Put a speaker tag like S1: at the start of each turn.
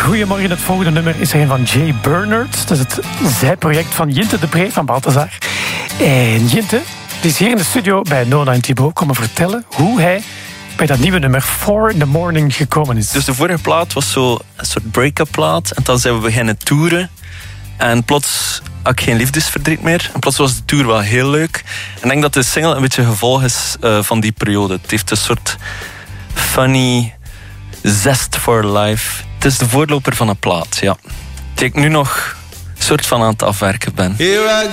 S1: Goedemorgen, het volgende nummer is een van Jay Bernard. Dat is het zijproject van Jinte de Bree van Balthazar. En Jinte is hier in de studio bij Nona en Thibaut komen vertellen hoe hij bij dat nieuwe nummer 4 in the Morning gekomen is.
S2: Dus de vorige plaat was zo een soort break-up plaat. En dan zijn we beginnen toeren. En plots had ik geen liefdesverdriet meer. En plots was de tour wel heel leuk. En ik denk dat de single een beetje gevolg is van die periode. Het heeft een soort funny zest for life. Het is de voorloper van een plaat, ja. Die ik nu nog soort van aan het afwerken ben.